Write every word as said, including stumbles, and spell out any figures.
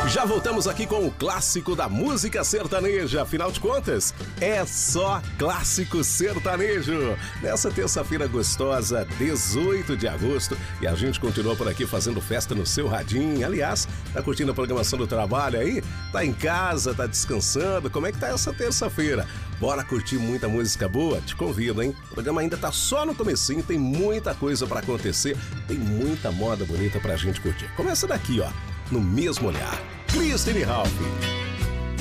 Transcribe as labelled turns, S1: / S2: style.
S1: Já voltamos aqui com o clássico da música sertaneja. Afinal de contas, é só clássico sertanejo. Nessa terça-feira gostosa, dezoito de agosto. E a gente continua por aqui fazendo festa no seu radinho. Aliás, tá curtindo a programação do trabalho aí? Tá em casa, tá descansando? Como é que tá essa terça-feira? Bora curtir muita música boa? Te convido, hein? O programa ainda tá só no comecinho, tem muita coisa pra acontecer. Tem muita moda bonita pra gente curtir. Começa daqui, ó. No Mesmo Olhar. Cristina Ralph.